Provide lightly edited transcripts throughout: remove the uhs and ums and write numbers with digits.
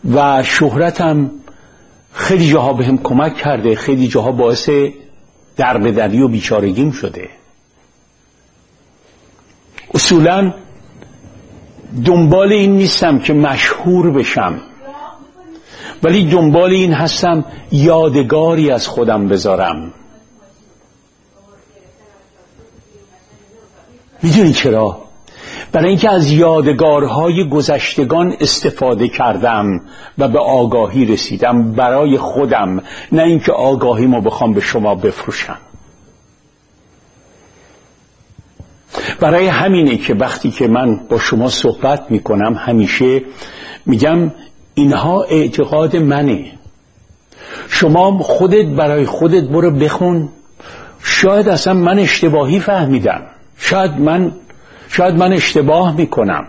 و شهرتم خیلی جاها بهم کمک کرده، خیلی جاها باعث دربدری و بیچارگیم شده. اصولا دنبال این نیستم که مشهور بشم، ولی دنبال این هستم یادگاری از خودم بذارم. میدونی چرا؟ برای اینکه از یادگارهای گذشتگان استفاده کردم و به آگاهی رسیدم برای خودم، نه اینکه آگاهیمو بخوام به شما بفروشم. برای همینه که وقتی که من با شما صحبت میکنم همیشه میگم اینها اعتقاد منه. شما خودت برای خودت برو بخون، شاید اصلا من اشتباهی فهمیدم، شاید من اشتباه میکنم.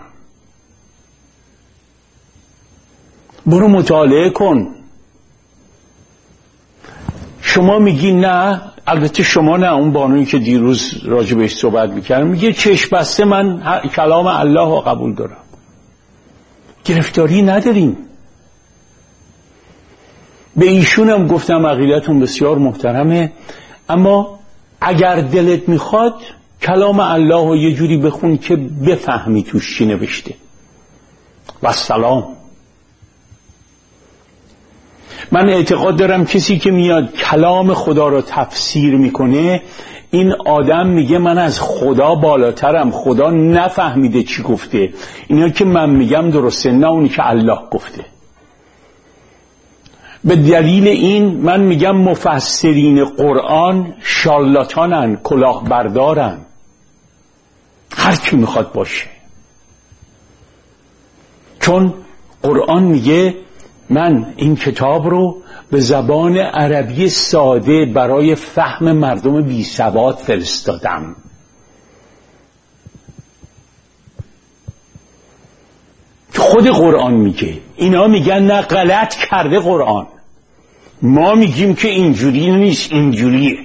برو مطالعه کن. شما میگی نه، البته شما نه، اون بانویی که دیروز راجع بهش صحبت میکردم میگه چشم بسته من کلام الله رو قبول دارم. گرفتاری نداریم. به ایشونم گفتم عقیدتون بسیار محترمه، اما اگر دلت میخواد کلام الله رو یه جوری بخون که بفهمی توش چی نوشته. و سلام. من اعتقاد دارم کسی که میاد کلام خدا رو تفسیر میکنه، این آدم میگه من از خدا بالاترم، خدا نفهمیده چی گفته، اینا که من میگم درسته، نه اونی که الله گفته. به دلیل این من میگم مفسرین قرآن شارلاتانن، کلاهبردارن، هر کی میخواد باشه. چون قرآن میگه من این کتاب رو به زبان عربی ساده برای فهم مردم بی سواد فرستادم. خود قرآن میگه. اینا میگن نه غلط کرده قرآن، ما میگیم که اینجوری نیست، اینجوریه.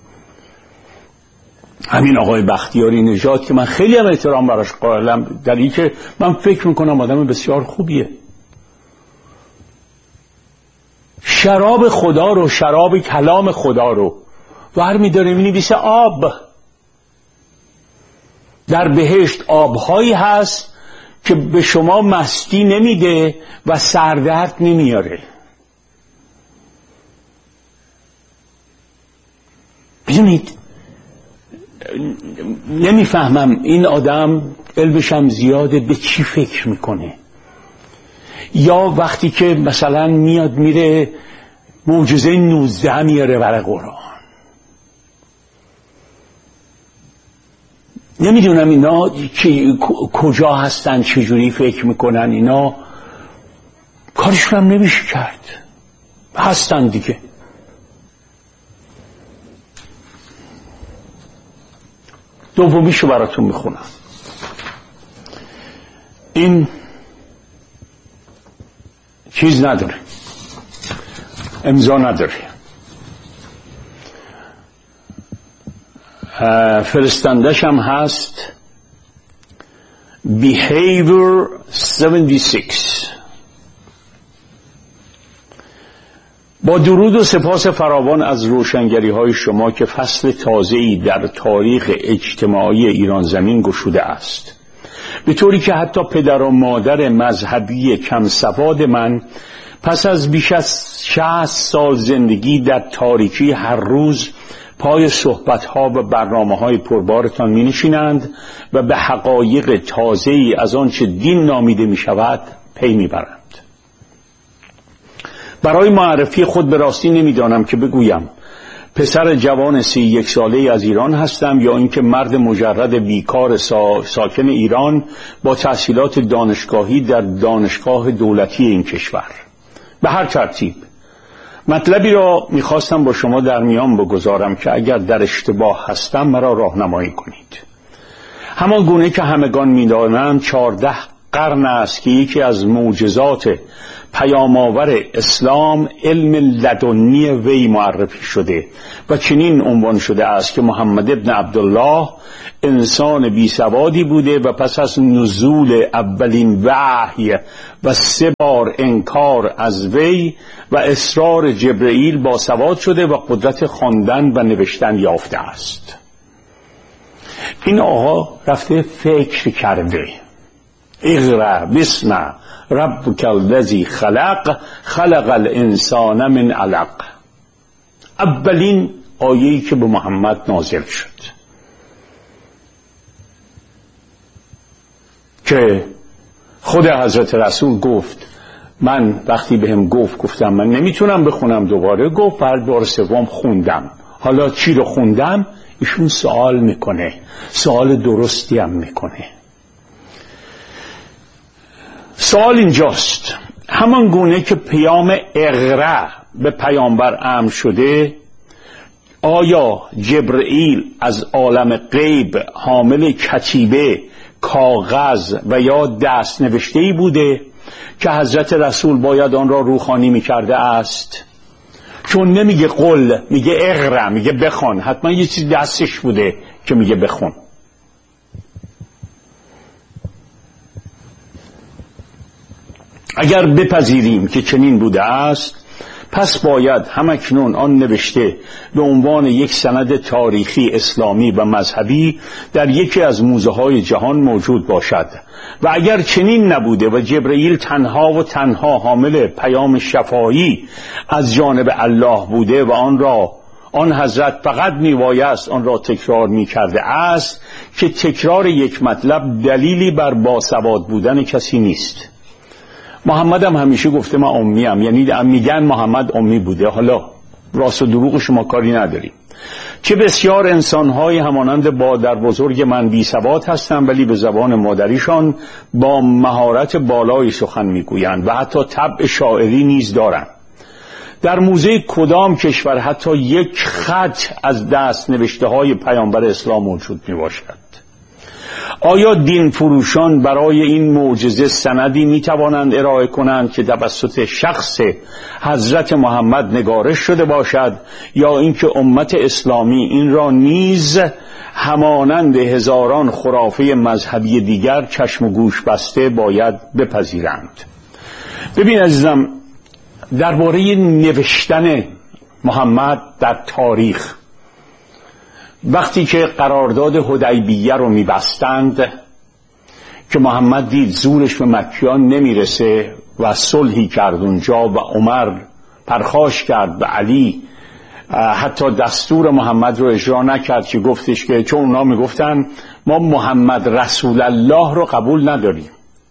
همین آقای بختیاری نژاد که من خیلی هم احترام براش قائلم، در این که من فکر میکنم آدم بسیار خوبیه، شراب خدا رو، شراب کلام خدا رو ور میداره مینویسه آب. در بهشت آبهایی هست که به شما مستی نمیده و سردرد نمیاره. ببینید، نمیفهمم این آدم علمشم زیاده به چی فکر میکنه. یا وقتی که مثلا میاد میره معجزه 19 میاره برای قرآن، نمیدونم اینا کجا هستن، چجوری فکر میکنن. اینا کارشون هم نمیشه کرد، هستن دیگه. دومیشو براتون میخونم. این چیز نداره، امضا نداره، فرستندش هم هست Behavior 76. با درود و سپاس فراوان از روشنگری های شما که فصل تازه‌ای در تاریخ اجتماعی ایران زمین گشوده است، به طوری که حتی پدر و مادر مذهبی کم سواد من پس از بیش از 60 سال زندگی در تاریکی هر روز پای صحبت‌ها و برنامه‌های پربارتان می‌نشینند و به حقایق تازه‌ای از آنچه دین نامیده می‌شود پی می‌برند. برای معرفی خود به راستی نمی‌دانم که بگویم پسر جوان 31 ساله از ایران هستم یا اینکه مرد مجرد بیکار ساکن ایران با تحصیلات دانشگاهی در دانشگاه دولتی این کشور. به هر ترتیب مطلبی را میخواستم با شما در میان بگذارم که اگر در اشتباه هستم مرا راهنمایی کنید. همان گونه که همگان میدانند 14 قرن است که یکی از معجزات پیام آور اسلام علم لدنی وی معرفی شده و چنین عنوان شده است که محمد ابن عبدالله انسان بی سوادی بوده و پس از نزول اولین وحی و 3 بار انکار از وی و اصرار جبرئیل با سواد شده و قدرت خواندن و نوشتن یافته است. این آقا رفته فکر کرده، اقرأ باسم ربک الذی خلق خلق الانسان من علق، اولین آیه‌ای که به محمد نازل شد که خود حضرت رسول گفت، من وقتی بهم گفتم من نمیتونم بخونم دوباره، گفت بعد بار سوم خوندم. حالا چی رو خوندم؟ ایشون سوال میکنه، سوال درستی هم میکنه. سوال اینجاست، همان گونه که پیام اقرأ به پیامبر امر شده، آیا جبرئیل از عالم غیب حامل کتیبه، کاغذ و یا دست نوشته‌ای بوده که حضرت رسول باید آن را روخانی میکرده است؟ چون نمیگه قل، میگه اقرأ، میگه بخوان، حتما یه چیز دستش بوده که میگه بخون. اگر بپذیریم که چنین بوده است، پس باید همکنون آن نوشته به عنوان یک سند تاریخی اسلامی و مذهبی در یکی از موزه های جهان موجود باشد. و اگر چنین نبوده و جبرئیل تنها و تنها حامل پیام شفاهی از جانب الله بوده و آن حضرت فقط میبایست آن را تکرار میکرده است، که تکرار یک مطلب دلیلی بر باسواد بودن کسی نیست. محمد هم همیشه گفته من امیم، یعنی میگن محمد امی بوده. حالا راست و دروغ شما کاری نداریم. چه بسیار انسان‌های همانند مادر بزرگ من بی سواد هستند، ولی به زبان مادریشان با مهارت بالایی سخن میگویند و حتی طبع شاعری نیز دارند. در موزه کدام کشور حتی یک خط از دست نوشته های پیامبر اسلام موجود می باشد؟ آیا دین فروشان برای این معجزه سندی می توانند ارائه کنند که توسط شخص حضرت محمد نگارش شده باشد، یا اینکه امت اسلامی این را نیز همانند هزاران خرافه مذهبی دیگر چشم و گوش بسته باید بپذیرند؟ ببین عزیزم، درباره نوشتن محمد در تاریخ، وقتی که قرارداد حدیبیه رو میبستند که محمد دید زورش به مکیان نمیرسه و صلحی کرد اونجا و عمر پرخاش کرد و علی حتی دستور محمد رو اجرا نکرد که گفتش که چون اونا میگفتن ما محمد رسول الله رو قبول نداریم،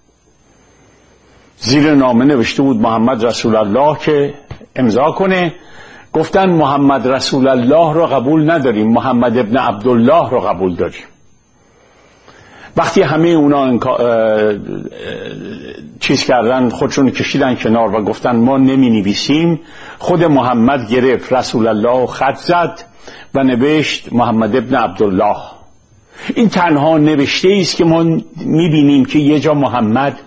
زیر نامه نوشته بود محمد رسول الله که امضا کنه، گفتن محمد رسول الله رو قبول نداریم، محمد ابن عبدالله رو قبول داریم. وقتی همه اونا چیز کردن، خودشون کشیدن کنار و گفتن ما نمی نویسیم، خود محمد گرفت رسول الله و خط زد و نوشت محمد ابن عبدالله. این تنها نوشته است که ما می بینیم که یه جا محمد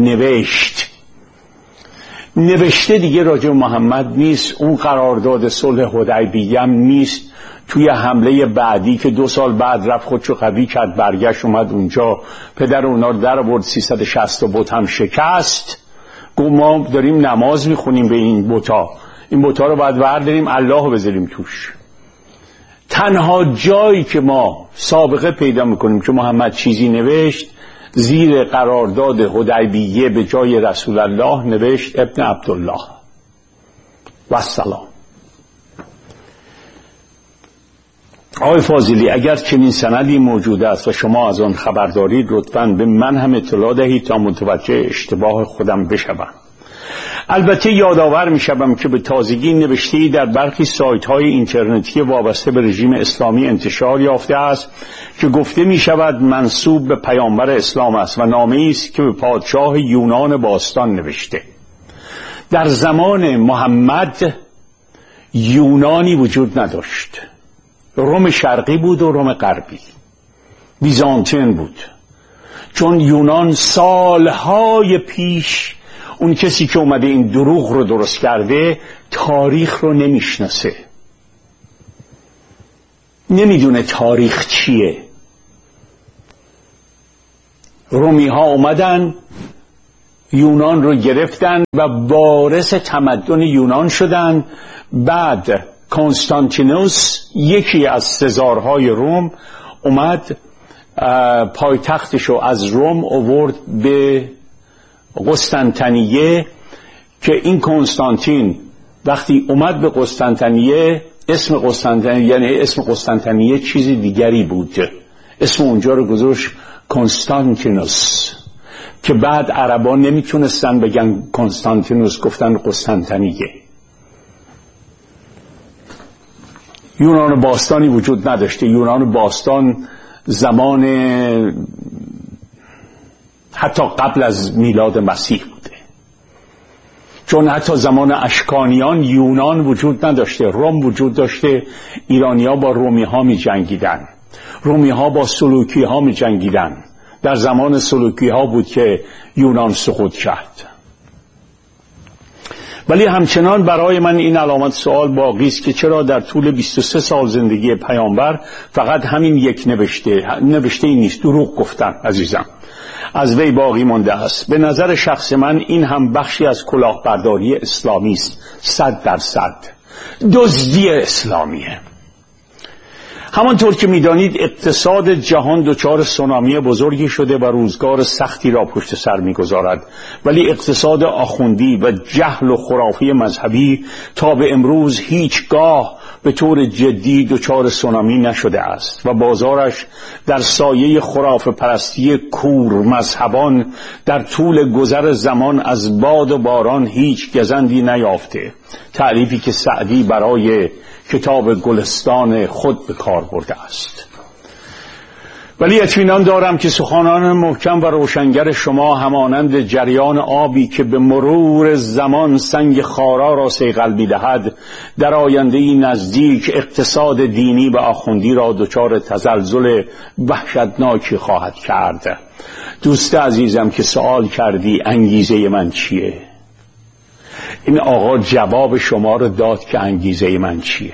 نوشته دیگه راجع محمد نیست. اون قرارداد صلح حدیبیه هم نیست. توی حمله بعدی که 2 سال بعد رفت خودشو قوی کرد، برگشت اومد اونجا، پدر اونا رو در آورد، 360 بت هم شکست، گفت ما داریم نماز میخونیم به این بتا، این بتا رو باید برداریم الله رو بذاریم توش. تنها جایی که ما سابقه پیدا میکنیم که محمد چیزی نوشت، زیر قرارداد حدیبیه به جای رسول الله نوشت ابن عبدالله و السلام. آقای فاضلی، اگر چنین سندی موجود است و شما از آن خبر دارید، لطفاً به من هم اطلاع دهید تا متوجه اشتباه خودم بشوم. البته یادآور میشم که به تازگی نوشته‌ای در برخی سایت‌های اینترنتی وابسته به رژیم اسلامی انتشار یافته است که گفته میشود منسوب به پیامبر اسلام است و نامه‌ای است که به پادشاه یونان باستان نوشته. در زمان محمد یونانی وجود نداشت، روم شرقی بود و روم غربی، بیزانتین بود. چون یونان سالهای پیش اون کسی که اومده این دروغ رو درست کرده تاریخ رو نمیشناسه، نمیدونه تاریخ چیه. رومی ها اومدن یونان رو گرفتن و وارث تمدن یونان شدن. بعد کنستانتینوس یکی از سزارهای روم اومد پایتختش رو از روم آورد به قسطنطنیه که این کنستانتین وقتی اومد به قسطنطنیه، اسم قسطنطنیه یعنی اسم قسطنطنیه چیزی دیگری بود، اسم اونجا رو گذاشت کنستانتینوس که بعد عربا نمیتونستن بگن کنستانتینوس، گفتن قسطنطنیه. یونان باستانی وجود نداشته. یونان باستان زمان حتی قبل از میلاد مسیح بوده، چون حتی زمان اشکانیان یونان وجود نداشته، روم وجود داشته. ایرانی ها با رومی ها می جنگیدن، رومی ها با سلوکی ها می جنگیدن. در زمان سلوکی ها بود که یونان سقوط کرد. ولی همچنان برای من این علامت سوال باقی است که چرا در طول 23 سال زندگی پیامبر فقط همین یک نوشته ای نیست، دروغ گفتن عزیزم، از وی باقی مانده است. به نظر شخص من این هم بخشی از کلاهبرداری اسلامی است، 100% دزدی اسلامیه. همانطور که می‌دانید اقتصاد جهان دچار سونامی بزرگی شده و روزگار سختی را پشت سر می‌گذارد، ولی اقتصاد آخوندی و جهل و خرافی مذهبی تا به امروز هیچگاه به طور جدی دچار سونامی نشده است و بازارش در سایه خرافه پرستی کور مذهبان در طول گذر زمان از باد و باران هیچ گزندی نیافته. تعریفی که سعدی برای کتاب گلستان خود به کار برده است. ولی اطمینان دارم که سخنان محکم و روشنگر شما همانند جریان آبی که به مرور زمان سنگ خارا را صیقل می‌دهد، در آینده‌ای نزدیک اقتصاد دینی و آخوندی را دچار تزلزل وحشتناکی خواهد کرد. دوست عزیزم که سوال کردی انگیزه من چیه، این آقا جواب شما رو داد که انگیزه من چیه.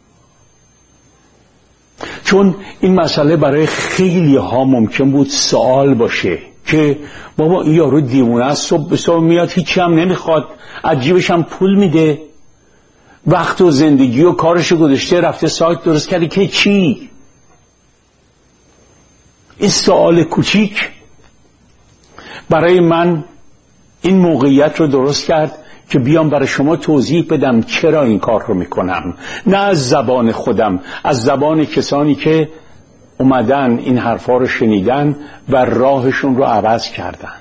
چون این مسئله برای خیلی ها ممکن بود سوال باشه که بابا این یارو دیوونه است، صبح به صبح میاد هیچی هم نمیخواد، عجیبش هم پول میده، وقت و زندگی و کارشو گذاشته رفته سایت درست کرده که چی؟ این سوال کوچیک برای من این موقعیت رو درست کرد که بیام برای شما توضیح بدم چرا این کار رو میکنم، نه از زبان خودم، از زبان کسانی که اومدن این حرفا رو شنیدن و راهشون رو عوض کردند.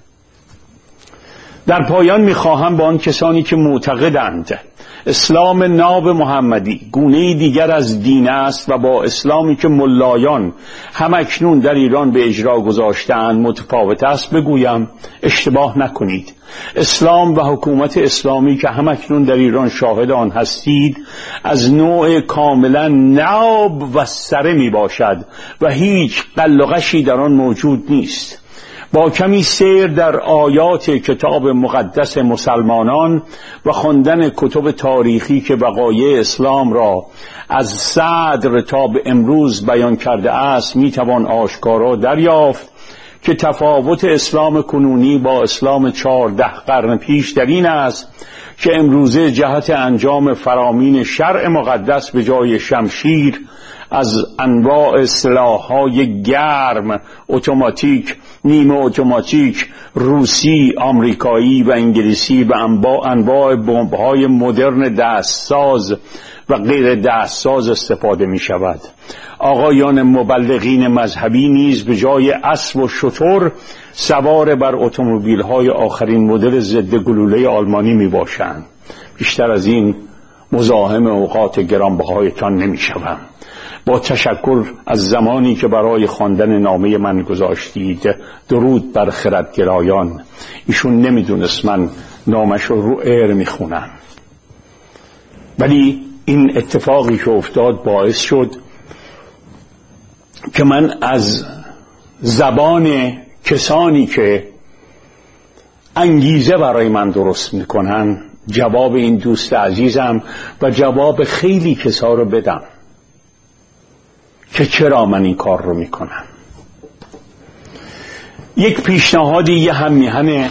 در پایان میخواهم با آن کسانی که معتقدند اسلام ناب محمدی گونه دیگر از دین است و با اسلامی که ملایان همکنون در ایران به اجرا گذاشتند متفاوت است بگویم اشتباه نکنید. اسلام و حکومت اسلامی که همکنون در ایران شاهد آن هستید از نوع کاملا ناب و سره می باشد و هیچ قل و غشی در آن موجود نیست. با کمی سیر در آیات کتاب مقدس مسلمانان و خواندن کتب تاریخی که وقایع اسلام را از صدر تا به امروز بیان کرده است میتوان آشکارا دریافت که تفاوت اسلام کنونی با اسلام 14 قرن پیش در این است که امروزه جهت انجام فرامین شرع مقدس به جای شمشیر از انواع سلاح‌های گرم، اتوماتیک، نیمه اتوماتیک، روسی، آمریکایی و انگلیسی و انواع بمب‌های مدرن دستساز و غیر دستساز استفاده می شود. آقایان مبلغین مذهبی نیز به جای اسب و شتر سوار بر اتومبیل‌های آخرین مدل ضد گلوله آلمانی می باشند. بیشتر از این مزاحم اوقات گرانبهایتان نمی شوم. با تشکر از زمانی که برای خواندن نامه من گذاشتید. درود بر خردگرایان. ایشون نمیدونست من نامش رو ایر میخونم، ولی این اتفاقی که افتاد باعث شد که من از زبان کسانی که انگیزه برای من درست میکنن جواب این دوست عزیزم و جواب خیلی کسا رو بدم که چرا من این کار رو میکنم. یک پیشنهادی یه هم میهن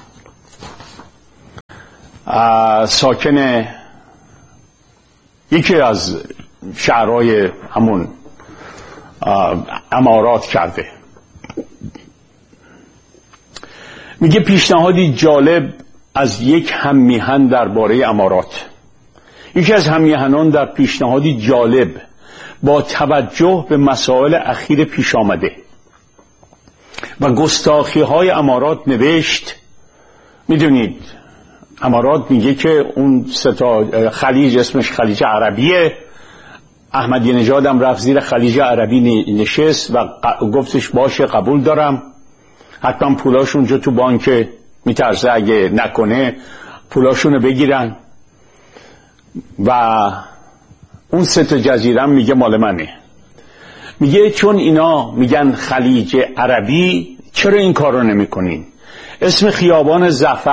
ساکن یکی از شهرهای همون امارات کرده. میگه پیشنهادی جالب از یک هم میهن درباره امارات. یکی از هم میهنان در پیشنهادی جالب با توجه به مسائل اخیر پیش آمده و گستاخی های امارات نوشت. میدونید امارات میگه که اون خلیج اسمش خلیج عربیه. احمدی نژاد هم رفت زیر خلیج عربی نشست و گفتش باشه قبول دارم، حتما پولاشون اونجا تو بانک میترسه اگه نکنه پولاشونو بگیرن و اون 3 جزیره میگه مال منه. میگه چون اینا میگن خلیج عربی چرا این کار رو نمی کنین؟ اسم خیابان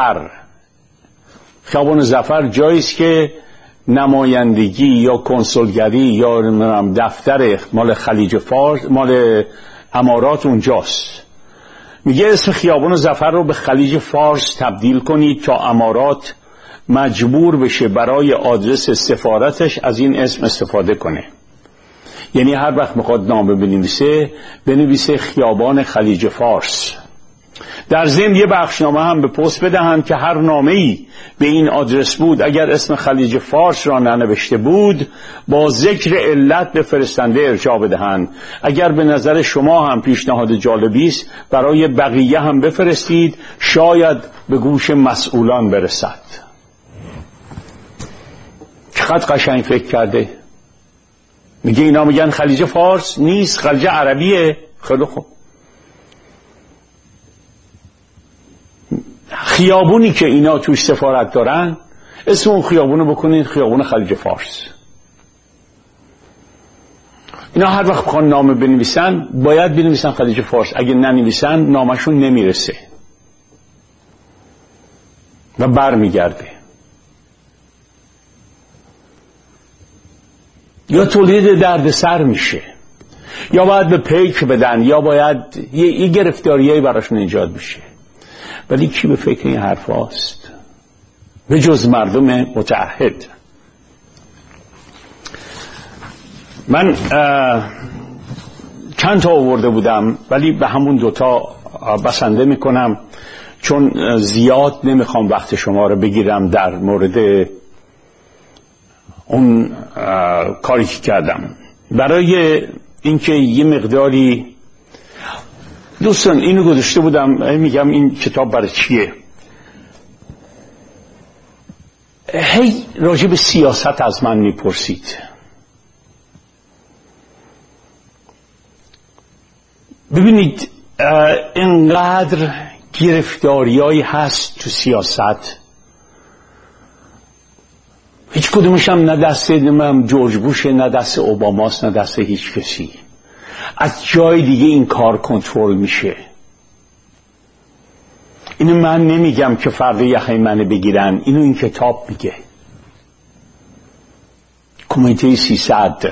ظفر جاییست که نمایندگی یا کنسولگری یا دفتر مال خلیج فارس مال امارات اونجاست. میگه اسم خیابان ظفر رو به خلیج فارس تبدیل کنید تا امارات مجبور بشه برای آدرس سفارتش از این اسم استفاده کنه. یعنی هر وقت میخواد نامه بنویسه خیابان خلیج فارس. در ضمن یه بخشنامه هم به پست بدهند که هر نامه‌ای به این آدرس بود اگر اسم خلیج فارس را ننوشته بود با ذکر علت به فرستنده ارجاع بدهند. اگر به نظر شما هم پیشنهاد جالبی است برای بقیه هم بفرستید، شاید به گوش مسئولان برسد. چقدر قشنگ فکر کرده. میگه اینا میگن خلیج فارس نیست، خلیج عربیه. خیلی خوب. خیابونی که اینا توش سفارت دارن اسم اون خیابونو بکنید خیابون خلیج فارس. اینا هر وقت بخوان نامه بنویسن باید بنویسن خلیج فارس. اگه ننویسن نامشون نمیرسه و بر میگرده. یا تولید دردسر میشه، یا باید به پیک بدن، یا باید یه گرفتاریایی براشون ایجاد بشه. ولی کی به فکر این حرف هاست به جز مردم متعهد؟ من چند تا آورده بودم ولی به همون 2 بسنده میکنم چون زیاد نمیخوام وقت شما رو بگیرم در مورد اون کاری که کردم. برای اینکه یه مقداری دوستان اینو گذاشته بودم، میگم این کتاب برای چیه. هی راجع به سیاست از من میپرسید. ببینید اینقدر گرفتاریایی هست تو سیاست، هیچ کدومش هم نه دست جورج بوشه، نه دست اوباماست، نه دست هیچ کسی. از جای دیگه این کار کنترل میشه. اینو من نمیگم که فردا یخه منو بگیرن، اینو این کتاب میگه. کمیته 300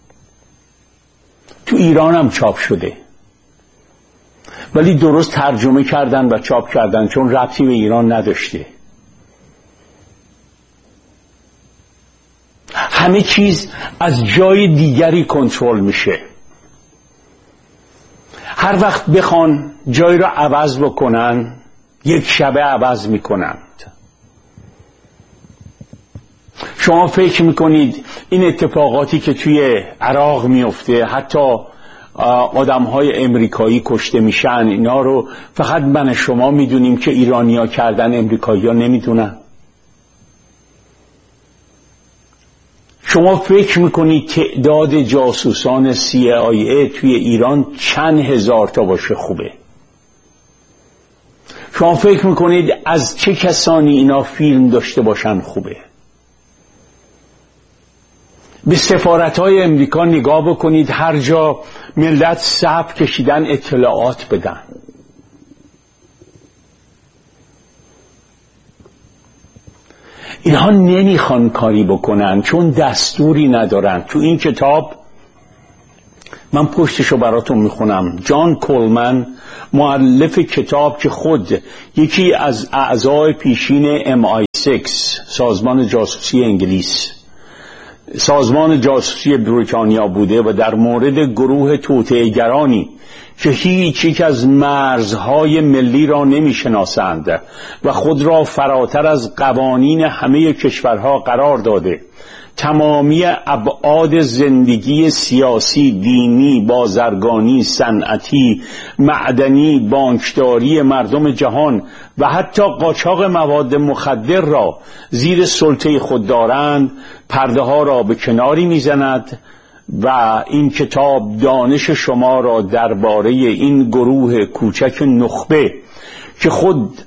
تو ایران هم چاپ شده ولی درست ترجمه کردن و چاپ کردن چون ربطی به ایران نداشته. همه چیز از جای دیگری کنترل میشه. هر وقت بخوان جای را عوض بکنن یک شبه عوض میکنند. شما فکر میکنید این اتفاقاتی که توی عراق میفته، حتی آدمهای امریکایی کشته میشن، اینا رو فقط من شما میدونیم که ایرانیا کردن، امریکایی‌ها نمیدونن؟ شما فکر میکنید تعداد جاسوسان CIA توی ایران چند هزار تا باشه خوبه؟ شما فکر میکنید از چه کسانی اینا فیلم داشته باشن خوبه؟ به سفارت‌های امریکا نگاه بکنید، هر جا ملت صف کشیدن اطلاعات بدن. اینها نمیخوان کاری بکنن چون دستوری ندارن. تو این کتاب من پشتشو براتون میخونم. جان کولمن مؤلف کتاب که خود یکی از اعضای پیشین MI6 سازمان جاسوسی انگلیس، سازمان جاسوسی بریتانیا بوده و در مورد گروه توطئه‌گرانی که هیچ یک از مرزهای ملی را نمیشناسند و خود را فراتر از قوانین همه کشورها قرار داده، تمامی ابعاد زندگی سیاسی، دینی، بازرگانی، صنعتی، معدنی، بانکداری مردم جهان و حتی قاچاق مواد مخدر را زیر سلطه خود دارند، پرده ها را به کناری میزند و این کتاب دانش شما را درباره این گروه کوچک نخبه که خود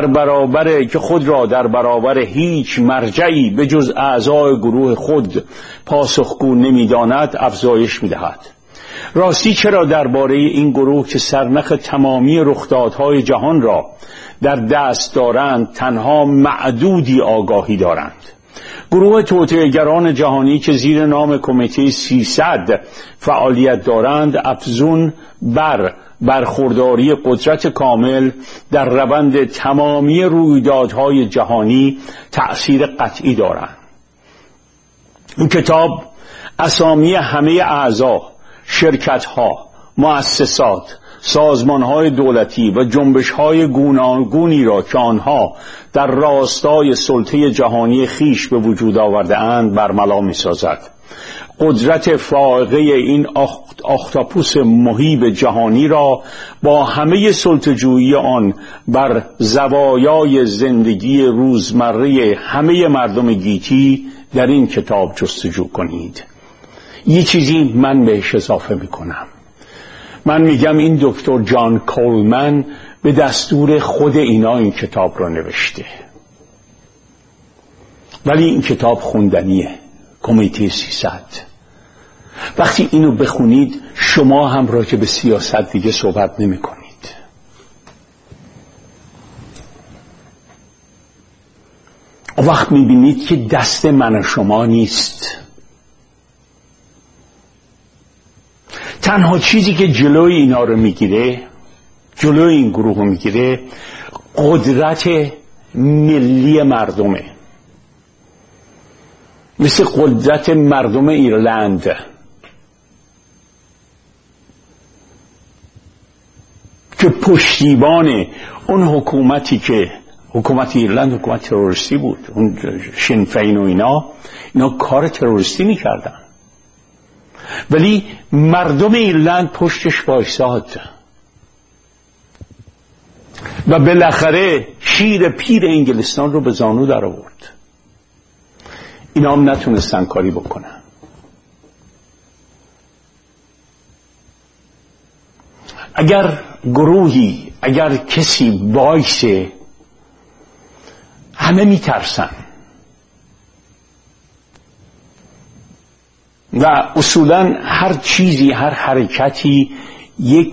را در برابر هیچ مرجعی به جز اعضای گروه خود پاسخگو نمی‌داند افزایش می‌دهد. راستی چرا درباره این گروه که سرنخ تمامی رخدادهای جهان را در دست دارند تنها معدودی آگاهی دارند؟ گروه توطئه‌گران جهانی که زیر نام کمیته 300 فعالیت دارند افزون بر برخورداری قدرت کامل در روند تمامی رویدادهای جهانی تأثیر قطعی دارند. این کتاب اسامی همه اعضا، شرکت‌ها، مؤسسات، سازمان‌های دولتی و جنبش‌های گوناگونی را که آنها در راستای سلطه جهانی خیش به وجود آورده‌اند برملا می‌سازد. قدرت فائقه این اختاپوس مهیب جهانی را با همه سلطه‌جویی آن بر زوایای زندگی روزمره همه مردم گیتی در این کتاب جستجو کنید. یه چیزی من بهش اضافه میکنم. من میگم این دکتر جان کولمن به دستور خود اینا این کتاب را نوشته، ولی این کتاب خوندنیه. کمیته 300. وقتی اینو بخونید شما هم راجع به سیاست دیگه صحبت نمی کنید. وقت می بینید که دست من و شما نیست. تنها چیزی که جلوی اینا رو میگیره، جلوی این گروه رو میگیره، قدرت ملی مردمه. مثل قدرت مردم ایرلند که پشتیبان اون حکومتی که حکومت ایرلند حکومت تروریستی بود، اون شینفین و اینا کار تروریستی میکردن، ولی مردم ایرلند پشتش وایساد و بالاخره شیر پیر انگلستان رو به زانو در آورد. اینا هم نتونستن کاری بکنن. اگر گروهی، اگر کسی وایسه، همه میترسن و اصولا هر چیزی، هر حرکتی یه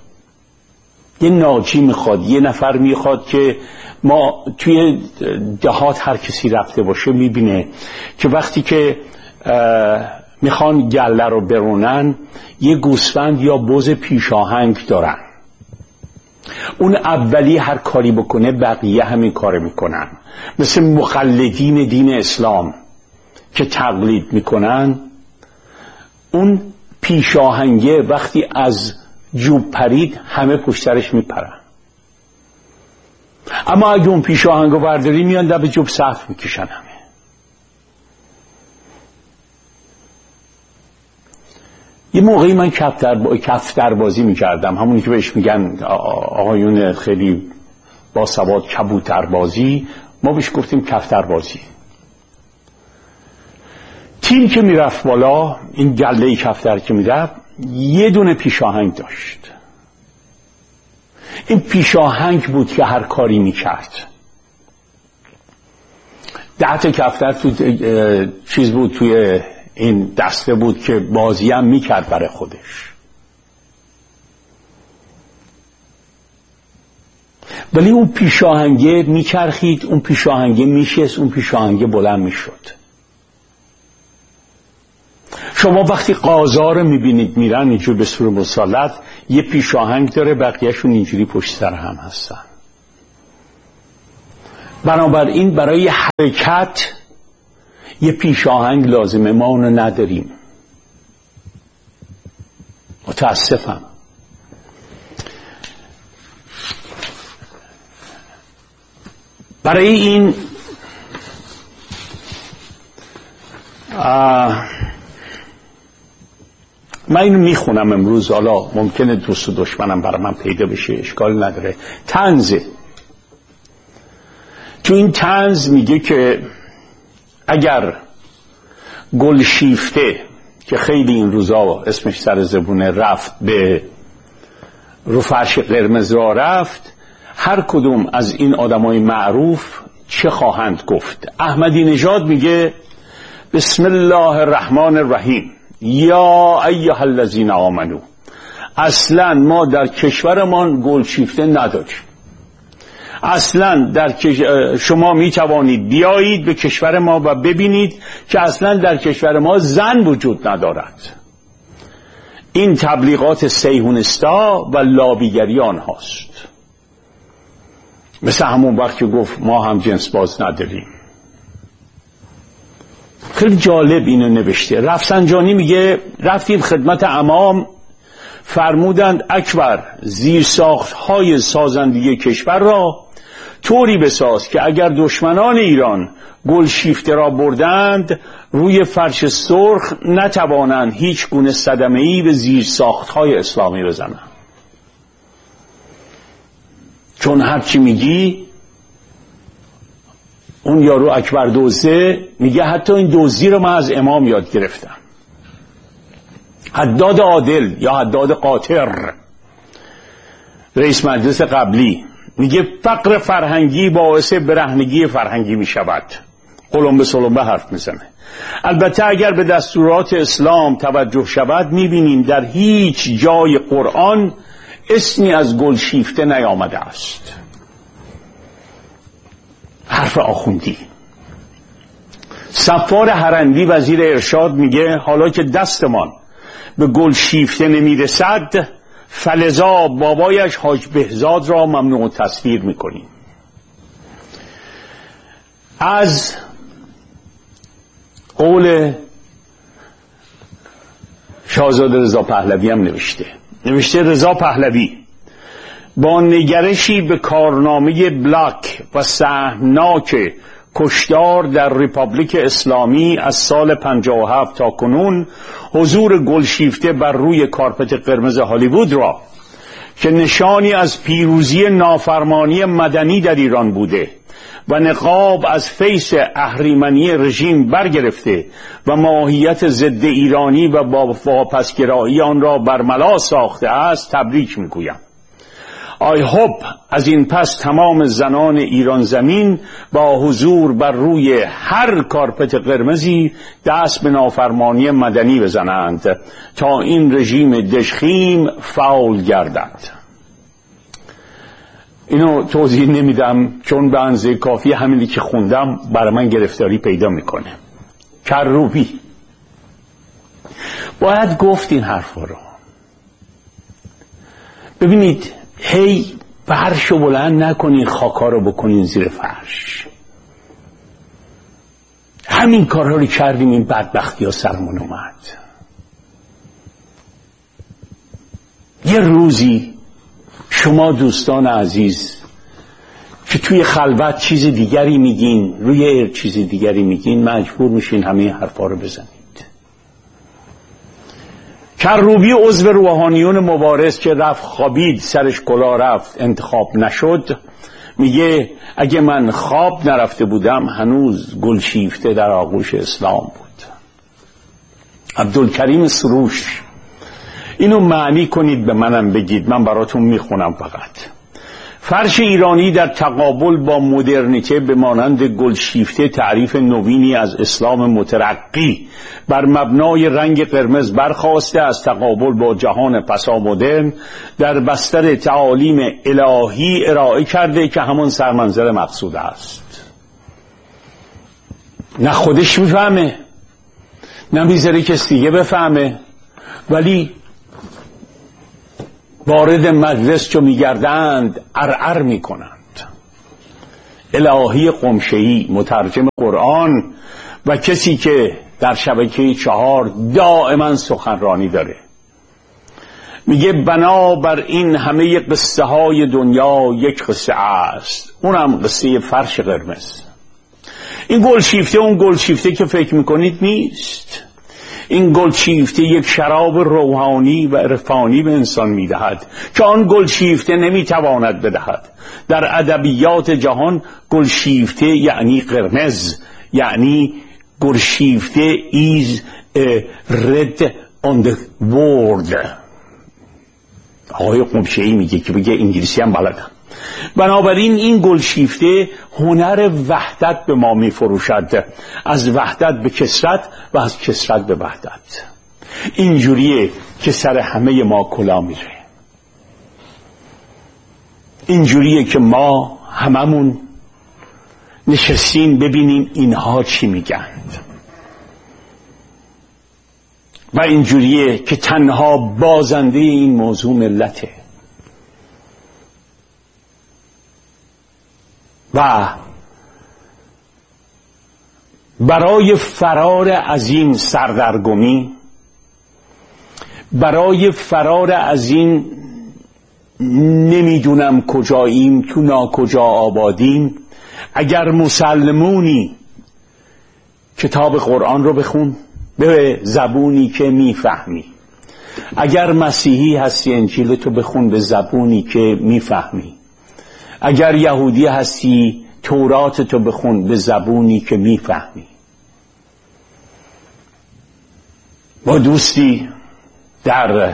ناجی میخواد، یه نفر میخواد. که ما توی دهات هر کسی رفته باشه میبینه که وقتی که میخوان گله رو برونن یه گوسفند یا بز پیشاهنگ دارن. اون اولی هر کاری بکنه بقیه همین کار میکنن. مثل مقلدین دین اسلام که تقلید میکنن، اون پیشاهنگه وقتی از جوب پرید همه پشترش میپرن. اما اگه اون پیشاهنگو برداری میان در به جوب صف میکشن همه. یه موقعی من کفتر بازی میکردم، همونی که بهش میگن آقایون خیلی با سواد کبوتر بازی، ما بهش گفتیم کفتر بازی. تیم که میرفت بالا، این گله کفتر که میرفت یه دونه پیشاهنگ داشت. این پیشاهنگ بود که هر کاری میکرد. 10 تا کفتر تو چیز بود، توی این دسته بود که بازی هم میکرد برای خودش. ولی اون پیشاهنگه میچرخید، اون پیشاهنگه میشست، اون پیشاهنگه بلند میشد. شما وقتی قاضا رو میبینید میرن اینجور به صورت مسلط، یه پیشاهنگ داره، بقیهشون اینجوری پشت سر هم هستن. بنابراین برای حرکت یه پیشاهنگ لازمه، ما اونو نداریم، متاسفم. برای این من اینو میخونم امروز، حالا ممکنه دوست و دشمنم برای من پیدا بشه، اشکال نداره. طنزه. تو این طنز میگه که اگر گلشیفته که خیلی این روزا اسمش سر زبونه رفت، به رو فرش قرمز را رفت، هر کدوم از این آدمای معروف چه خواهند گفت؟ احمدی نژاد میگه بسم الله الرحمن الرحیم یا ایها الذین آمنو، اصلا ما در کشورمان گلشیفته نداریم، اصلا شما می توانید بیایید به کشور ما و ببینید که اصلا در کشور ما زن وجود ندارد. این تبلیغات صهیونیستا و لابیگری آنهاست. مثل همون وقت که گفت ما هم جنس باز نداریم. خیلی جالب اینو نوشته. رفسنجانی میگه رفتیم خدمت امام، فرمودند اکبر زیرساخت‌های سازندگی کشور را طوری بساز که اگر دشمنان ایران گلشیفته را بردند روی فرش سرخ نتوانند هیچ گونه صدمه‌ای به زیرساخت‌های اسلامی بزنند. چون هرچی میگی اون یارو اکبر دوزه میگه حتی این دوزی رو من از امام یاد گرفتم. حداد عادل یا حداد قاطر، رئیس مجلس قبلی، میگه فقر فرهنگی باعث برهنگی فرهنگی میشود. قلمبه سلمبه حرف میزنه. البته اگر به دستورات اسلام توجه شود میبینیم در هیچ جای قرآن اسمی از گلشیفته نیامده است. حرف آخوندی. صفار حرندی وزیر ارشاد میگه حالا که دستمان به گلشیفته نمیرسد فلذا بابایش حاج بهزاد را ممنوع تصویر میکنیم. از قول شاهزاده رضا پهلوی هم نوشته رضا پهلوی با نگرشی به کارنامه بلاک و سهمناک کشتار در ریپابلیک اسلامی از سال 57 تا کنون حضور گلشیفته بر روی کارپت قرمز هالیوود را که نشانی از پیروزی نافرمانی مدنی در ایران بوده و نقاب از فیس اهریمنی رژیم برگرفته و ماهیت ضد ایرانی و با واپسگرایی آن را برملا ساخته است تبریک میگویم. I hope از این پس تمام زنان ایران زمین با حضور بر روی هر کارپت قرمزی دست به نافرمانی مدنی بزنند تا این رژیم دژخیم فاول گردد. اینو توضیح نمیدم چون به اندازه کافی همینی که خوندم برای من گرفتاری پیدا میکنه. کروبی باید گفت این حرفا رو. ببینید هی فرشو بلند نکنین، خاکا رو بکنین زیر فرش. همین کارها رو کردیم، این بدبختی ها سرمون اومد. یه روزی شما دوستان عزیز که توی خلوت چیز دیگری میگین، روی چیز دیگری میگین، مجبور میشین همه حرفا رو بزنید. کروبی عضو روحانیون مبارز که رفت خوابید، سرش کلاه رفت، انتخاب نشد، میگه اگه من خواب نرفته بودم هنوز گلشیفته در آغوش اسلام بود. عبدالکریم سروش، اینو معنی کنید به منم بگید، من براتون میخونم فقط. فرش ایرانی در تقابل با مدرنیته به مانند گلشیفته تعریف نوینی از اسلام مترقی بر مبنای رنگ قرمز برخاسته از تقابل با جهان پسامدرن در بستر تعالیم الهی ارائه کرده که همان سرمنزل مقصود است. نه خودش میفهمه، نه میذاره کسی دیگه بفهمه، ولی وارد مجلس چو میگردند ارعر میکنند. الهی قمشه‌ای مترجم قرآن و کسی که در شبکه 4 دائما سخنرانی داره میگه بنابر این همه قصه های دنیا یک قصه است، اونم قصه فرش قرمز. این گلشیفته اون گلشیفته که فکر میکنید نیست. این گلشیفته یک شراب روحانی و عرفانی به انسان میدهد که آن گلشیفته نمیتواند بدهد. در ادبیات جهان گلشیفته یعنی قرمز، یعنی گلشیفته is a red on the world. آقای قمشه‌ای میگه که بگه انگلیسی هم بلدم. بنابراین این گلشیفته هنر وحدت به ما میفروشد، از وحدت به کثرت و از کثرت به وحدت. اینجوریه که سر همه ما کلا میره، اینجوریه که ما هممون نشستیم ببینیم اینها چی میگند و اینجوریه که تنها بازنده این موضوع ملته و برای فرار از این سردرگمی، برای فرار از این نمیدونم کجاییم تو ناکجا آبادیم، اگر مسلمونی کتاب قرآن رو بخون به زبونی که میفهمی، اگر مسیحی هستی انجیل تو بخون به زبونی که میفهمی، اگر یهودی هستی تورات تو بخون به زبونی که میفهمی. با دوستی در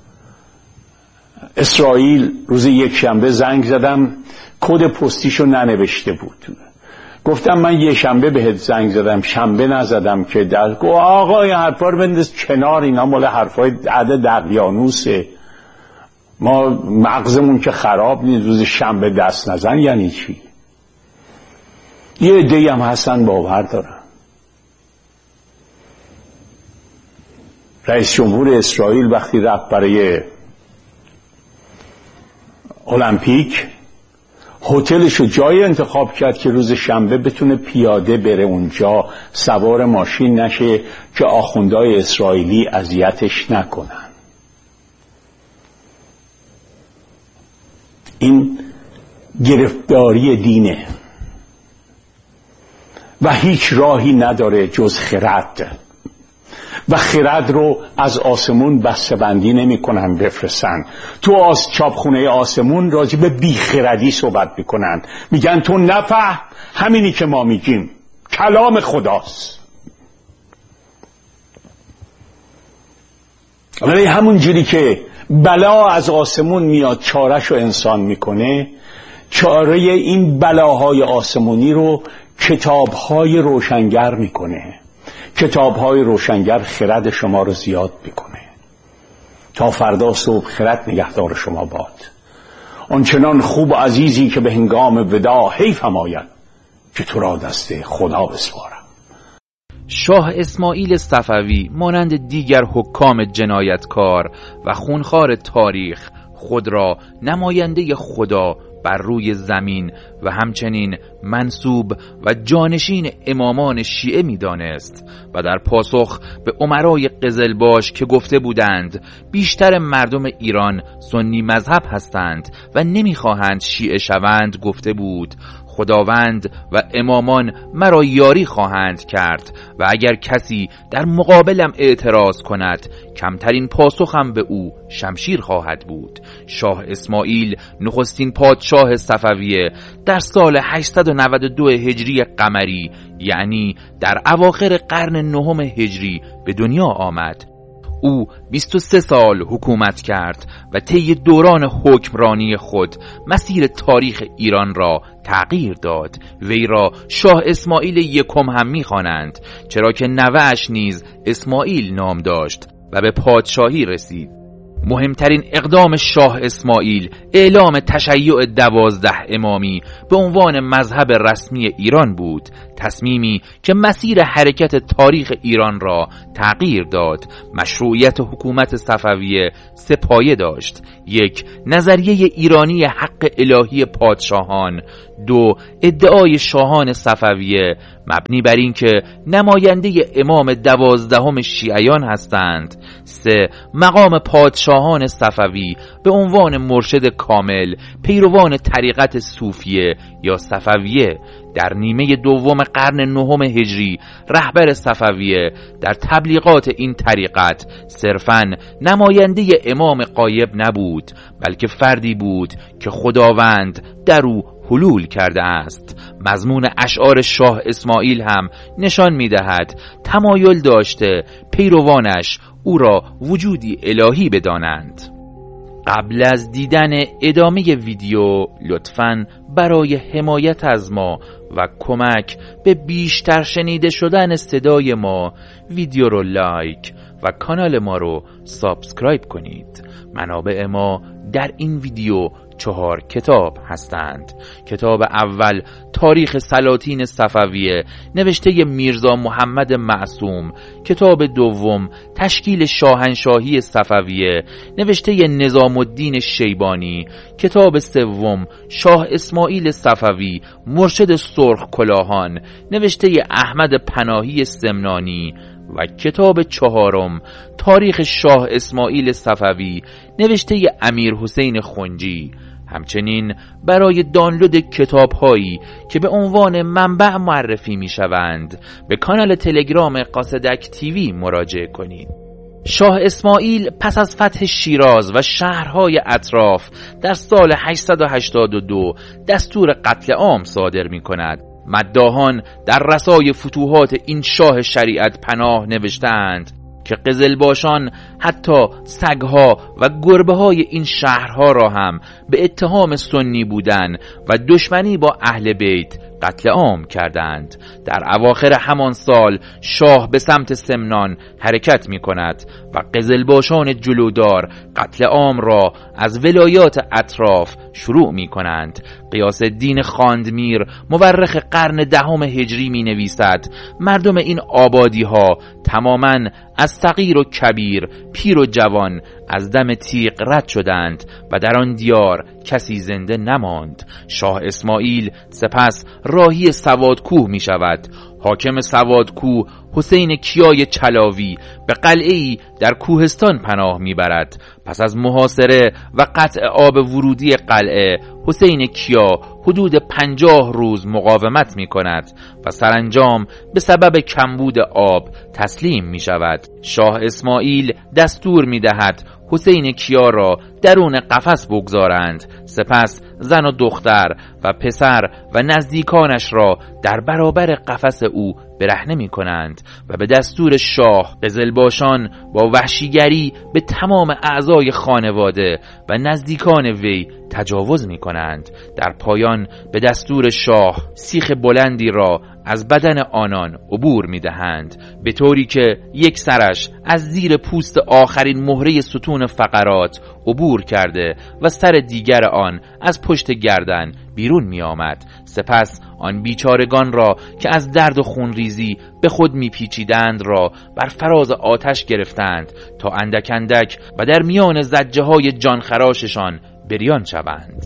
اسرائیل روز یکشنبه زنگ زدم، کد پستیشو ننوشته بود. گفتم من یه شنبه بهت زنگ زدم، شنبه نزدم که در آقای حرفا رو بنداز کنار، اینا مال حرفای عدد دقیانوسه، ما مغزمون که خراب نیست روز شنبه دست نزن. یعنی چی؟ یه عده‌ای هم هستن باور دارن. رئیس جمهور اسرائیل وقتی رفت برای المپیک هتلشو جای انتخاب کرد که روز شنبه بتونه پیاده بره اونجا، سوار ماشین نشه که آخوندهای اسرائیلی اذیتش نکنن. این گرفتاری دینه و هیچ راهی نداره جز خرد، و خرد رو از آسمون بسته بندی نمی کنن بفرستن تو چاپخونه آسمون، راجع به بیخردی صحبت میکنن، میگن تو نفهم همینی که ما میگیم کلام خداست. ولی همون جوری که بلا از آسمون میاد چاره‌شو انسان میکنه، چاره این بلاهای آسمونی رو کتابهای روشنگر میکنه. کتابهای روشنگر خرد شما رو زیاد میکنه. تا فردا صبح خرد نگهدار شما باد. آنچنان خوب و عزیزی که به هنگام وداع حیفم آید که تو را دست خدا بسپارم. شاه اسماعیل صفوی مانند دیگر حکام جنایتکار و خونخوار تاریخ خود را نماینده خدا بر روی زمین و همچنین منسوب و جانشین امامان شیعه می دانست و در پاسخ به امرای قزلباش که گفته بودند بیشتر مردم ایران سنی مذهب هستند و نمی خواهند شیعه شوند گفته بود خداوند و امامان مرا یاری خواهند کرد و اگر کسی در مقابلم اعتراض کند کمترین پاسخم به او شمشیر خواهد بود. شاه اسماعیل نخستین پادشاه صفویه در سال 892 هجری قمری، یعنی در اواخر قرن 9 هجری به دنیا آمد. او 23 سال حکومت کرد و طی دوران حکمرانی خود مسیر تاریخ ایران را تغییر داد. وی را شاه اسماعیل یکم هم می‌خوانند، چرا که نوه‌اش نیز اسماعیل نام داشت و به پادشاهی رسید. مهمترین اقدام شاه اسماعیل اعلام تشیع 12 امامی به عنوان مذهب رسمی ایران بود، تصمیمی که مسیر حرکت تاریخ ایران را تغییر داد. مشروعیت حکومت صفویه سه پایه داشت: 1. نظریه ایرانی حق الهی پادشاهان. 2. ادعای شاهان صفویه مبنی بر این که نماینده امام 12 شیعیان هستند. 3. مقام پادشاهان صفوی به عنوان مرشد کامل پیروان طریقت صوفیه یا صفویه. در نیمه دوم قرن 9 هجری رهبر صفویه در تبلیغات این طریقت صرفاً نماینده امام غایب نبود، بلکه فردی بود که خداوند در او حلول کرده است. مضمون اشعار شاه اسماعیل هم نشان می‌دهد تمایل داشته پیروانش او را وجودی الهی بدانند. قبل از دیدن ادامه ویدیو لطفاً برای حمایت از ما و کمک به بیشتر شنیده شدن صدای ما ویدیو رو لایک و کانال ما رو سابسکرایب کنید. منابع ما در این ویدیو 4 کتاب هستند. کتاب اول تاریخ سلاطین صفویه نوشته میرزا محمد معصوم. کتاب دوم تشکیل شاهنشاهی صفویه نوشته نظام الدین شیبانی. کتاب سوم شاه اسماعیل صفوی مرشد سرخ کلاهان نوشته احمد پناهی سمنانی. و کتاب چهارم تاریخ شاه اسماعیل صفوی نوشته امیر حسین خنجی. همچنین برای دانلود کتاب هایی که به عنوان منبع معرفی می شوند به کانال تلگرام قاصدک تیوی مراجعه کنید. شاه اسماعیل پس از فتح شیراز و شهرهای اطراف در سال 882 دستور قتل عام صادر می کند. مداحان در رسای فتوحات این شاه شریعت پناه نوشتند که قزلباشان حتی سگها و گربه های این شهرها را هم به اتهام سنی بودن و دشمنی با اهل بیت قتل عام کردند. در اواخر همان سال شاه به سمت سمنان حرکت می کند و قزلباشان جلودار قتل عام را از ولایات اطراف شروع می کنند. غیاث الدین خواندمیر مورخ قرن 10 هجری می نویسد مردم این آبادی ها تماماً از صغیر و کبیر، پیر و جوان از دم تیغ رد شدند و در آن دیار کسی زنده نماند. شاه اسماعیل سپس راهی سوادکوه می شود. حاکم سوادکوه حسین کیای چلاوی به قلعه‌ای در کوهستان پناه میبرد. پس از محاصره و قطع آب ورودی قلعه حسین کیا حدود 50 روز مقاومت می کند و سرانجام به سبب کمبود آب تسلیم می شود. شاه اسماعیل دستور می دهد حسین کیا را درون قفس بگذارند، سپس زن و دختر و پسر و نزدیکانش را در برابر قفس او برهنه می کنند و به دستور شاه قزلباشان با وحشیگری به تمام اعضای خانواده و نزدیکان وی تجاوز می کنند. در پایان به دستور شاه سیخ بلندی را از بدن آنان عبور می دهند، به طوری که یک سرش از زیر پوست آخرین مهره ستون فقرات عبور کرده و سر دیگر آن از پشت گردن بیرون می آمد. سپس آن بیچارگان را که از درد و خونریزی به خود می پیچیدند را بر فراز آتش گرفتند تا اندک اندک و در میان زجه های جانخراششان بریان شوند.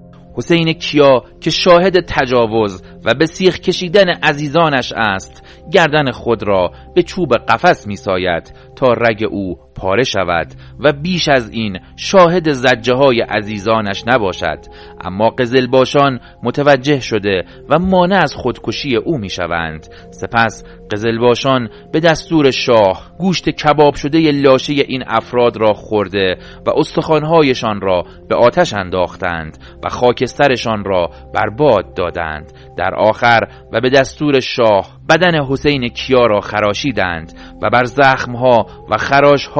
حسین کیا که شاهد تجاوز و به سیخ کشیدن عزیزانش است، گردن خود را به چوب قفس می ساید تا رگ او پاره شود و بیش از این شاهد زجه های عزیزانش نباشد. اما قزلباشان متوجه شده و مانع از خودکشی او می شوند. سپس قزلباشان به دستور شاه گوشت کباب شده لاشه این افراد را خورده و استخوان‌هایشان را به آتش انداختند و خاکسترشان را برباد دادند. در آخر و به دستور شاه بدن حسین کیا را خراشیدند و بر زخمها و خراشها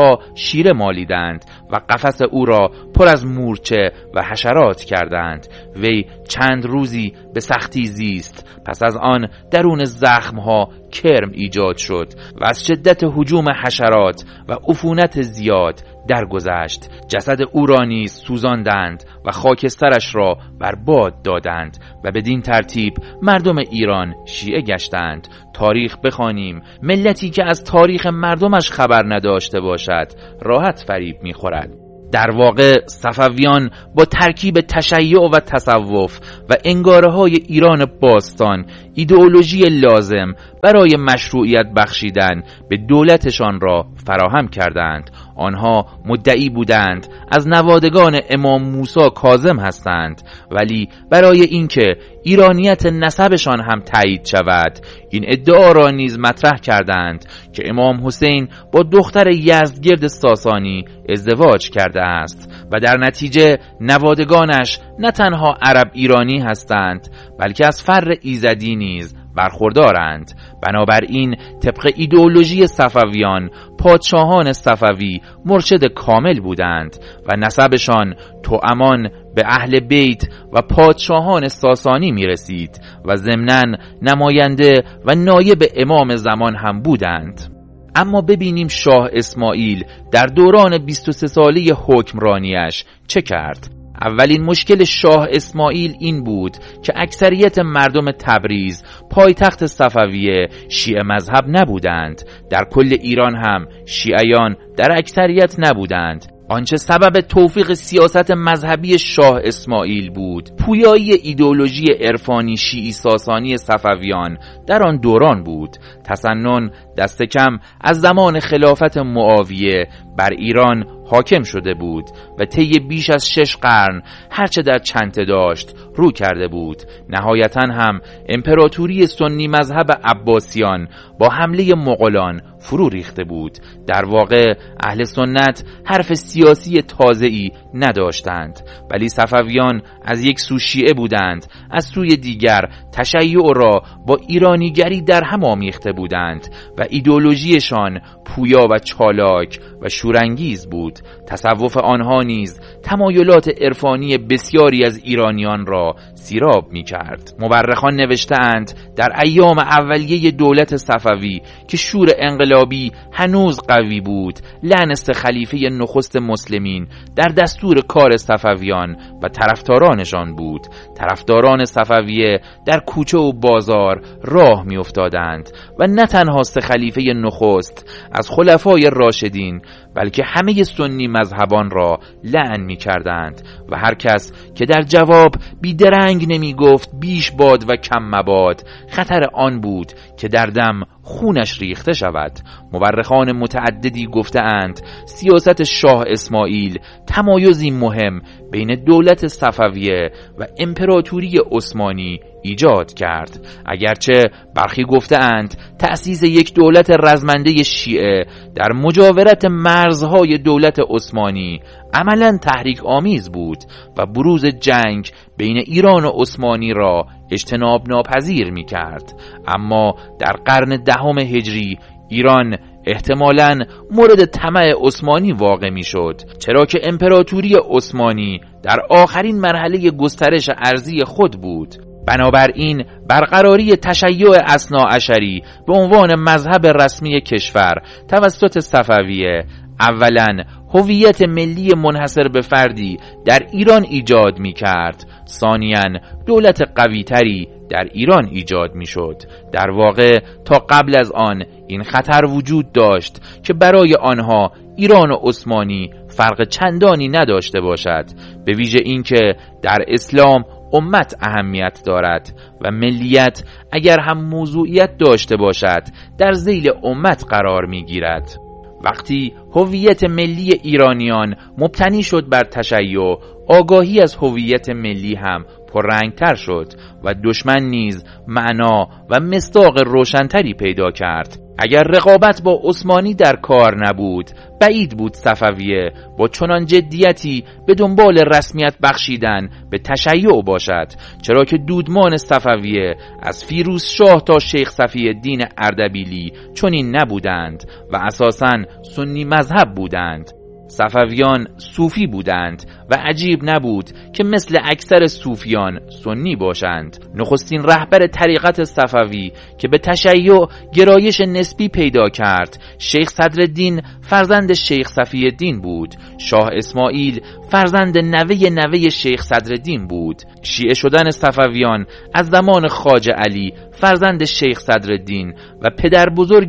ها شیره مالیدند و قفس او را پر از مورچه و حشرات کردند. وی چند روزی به سختی زیست. پس از آن درون زخمها کرم ایجاد شد و از شدت هجوم حشرات و عفونت زیاد درگذشت. جسد او را نیز سوزاندند و خاکسترش را بر باد دادند و بدین ترتیب مردم ایران شیعه گشتند. تاریخ بخوانیم، ملتی که از تاریخ مردمش خبر نداشته باشد راحت فریب می‌خورد. در واقع صفویان با ترکیب تشیع و تصوف و انگاره‌های ایران باستان ایدئولوژی لازم برای مشروعیت بخشیدن به دولتشان را فراهم کردند. آنها مدعی بودند از نوادگان امام موسی کاظم هستند، ولی برای اینکه ایرانیت نسبشان هم تایید شود این ادعا را نیز مطرح کردند که امام حسین با دختر یزدگرد ساسانی ازدواج کرده است و در نتیجه نوادگانش نه تنها عرب ایرانی هستند بلکه از فر ایزدی نیز برخوردارند. بنابراین طبق ایدئولوژی صفویان پادشاهان صفوی مرشد کامل بودند و نسبشان توامان به اهل بیت و پادشاهان ساسانی می رسید و ضمناً نماینده و نایب امام زمان هم بودند. اما ببینیم شاه اسماعیل در دوران 23 ساله حکمرانیش چه کرد. اولین مشکل شاه اسماعیل این بود که اکثریت مردم تبریز پایتخت صفویه شیعه مذهب نبودند. در کل ایران هم شیعیان در اکثریت نبودند. آنچه سبب توفیق سیاست مذهبی شاه اسماعیل بود پویایی ایدئولوژی عرفانی شیعی ساسانی صفویان در آن دوران بود. تسنن دست کم از زمان خلافت معاویه بر ایران حاکم شده بود و طی بیش از 6 قرن هرچه در چنته داشت رو کرده بود. نهایتاً هم امپراتوری سنی مذهب عباسیان با حمله مغولان فرو ریخته بود. در واقع اهل سنت حرف سیاسی تازه‌ای نداشتند، ولی صفویان از یک سو شیعه بودند، از سوی دیگر تشیع را با ایرانیگری در هم آمیخته بودند و ایدئولوژیشان پویا و چالاک و شورانگیز بود. تصوف آنها نیز تمایلات عرفانی بسیاری از ایرانیان را سیراب می کرد. مورخان نوشتند در ایام اولیه دولت صفوی که شور انقلابی هنوز قوی بود، لعن سه خلیفه نخست مسلمین در دستور کار صفویان و طرفدارانشان بود. طرفداران صفویه در کوچه و بازار راه می افتادند و نه تنها سه خلیفه نخست از خلفای راشدین بلکه همه سنی مذهبان را لعن می کردند و هر کس که در جواب بیدرنگ نمی گفت بیش باد و کم مباد، خطر آن بود که در دم خونش ریخته شود. مورخان متعددی گفته‌اند سیاست شاه اسماعیل تمایزی مهم بین دولت صفویه و امپراتوری عثمانی ایجاد کرد. اگرچه برخی گفته‌اند تأسیس یک دولت رزمنده شیعه در مجاورت مرزهای دولت عثمانی عملاً تحریک آمیز بود و بروز جنگ بین ایران و عثمانی را اجتناب ناپذیر می کرد. اما در قرن 10 هجری ایران احتمالاً مورد طمع عثمانی واقع می شد، چرا که امپراتوری عثمانی در آخرین مرحله گسترش ارضی خود بود. بنابراین برقراری تشیع اثناعشری به عنوان مذهب رسمی کشور توسط صفویه اولاً هویت ملی منحصر به فردی در ایران ایجاد می کرد، ثانیاً دولت قوی‌تری در ایران ایجاد می شد. در واقع تا قبل از آن این خطر وجود داشت که برای آنها ایران و عثمانی فرق چندانی نداشته باشد، به ویژه اینکه در اسلام امت اهمیت دارد و ملیت اگر هم موضوعیت داشته باشد در ذیل امت قرار می گیرد. وقتی هویت ملی ایرانیان مبتنی شد بر تشیع، آگاهی از هویت ملی هم پررنگتر شد و دشمن نیز معنا و مصداق روشنتری پیدا کرد. اگر رقابت با عثمانی در کار نبود، بعید بود صفویه با چنان جدیتی به دنبال رسمیت بخشیدن به تشیع باشد، چرا که دودمان صفویه از فیروز شاه تا شیخ صفی الدین اردبیلی چنین نبودند و اساساً سنی مذهب بودند. صفویان صوفی بودند و عجیب نبود که مثل اکثر صوفیان سنی باشند. نخستین رهبر طریقت صفوی که به تشیع گرایش نسبی پیدا کرد، شیخ صدرالدین فرزند شیخ صفی الدین بود. شاه اسماعیل فرزند نوه شیخ صدرالدین بود. شیعه شدن صفویان از زمان خواجه علی فرزند شیخ صدرالدین و پدر